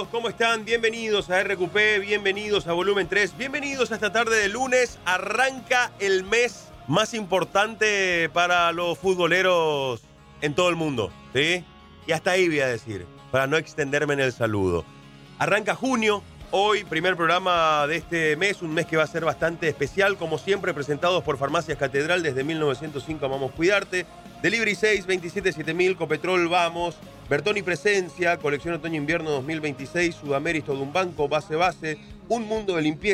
todos? ¿Cómo están? Bienvenidos a RQP, bienvenidos a Volumen 3, bienvenidos a esta tarde de lunes. Arranca el mes más importante para los futboleros en todo el mundo, ¿sí? Y hasta ahí voy a decir, para no extenderme en el saludo. Arranca junio, hoy primer programa de este mes, un mes que va a ser bastante especial, como siempre presentados por Farmacias Catedral desde 1905, Amamos Cuidarte. Delivery 6, 27, 7000, Copetrol, vamos. Bertoni Presencia, colección otoño-invierno 2026, Sudamérica de un banco, base, un mundo de limpieza.